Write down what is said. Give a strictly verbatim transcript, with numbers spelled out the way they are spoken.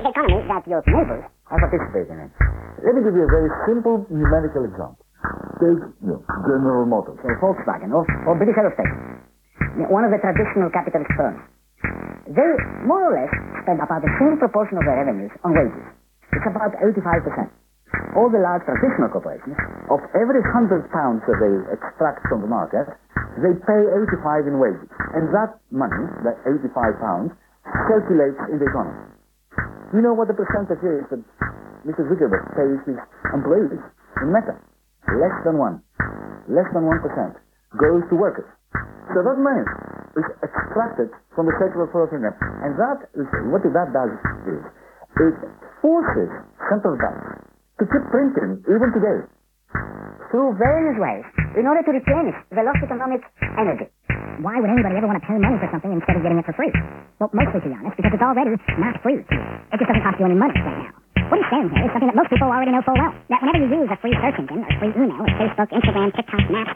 economy that your neighbors are participating in. Let me give you a very simple numerical example. Take you know, General Motors. So Volkswagen or, or British Aerospace, one of the traditional capitalist firms. They more or less spend about the same proportion of their revenues on wages. It's about eighty-five percent. All the large traditional corporations, of every hundred pounds that they extract from the market, they pay eighty-five in wages. And that money, that eighty-five pounds, circulates in the economy. You know what the percentage is that Mister Zuckerberg pays his employees in Meta? Less than one. Less than one percent goes to workers. So that money is extracted from the circular floating net. And that is, what that does is, it forces central banks to keep printing, even today. Through various ways, in order to replenish the lost economic energy. Why would anybody ever want to pay money for something instead of getting it for free? Well, mostly, to be honest, because it's already not free. It just doesn't cost you any money right now. What he's saying here is something that most people already know full well. That whenever you use a free search engine, or free email, or Facebook, Instagram, TikTok, Snap,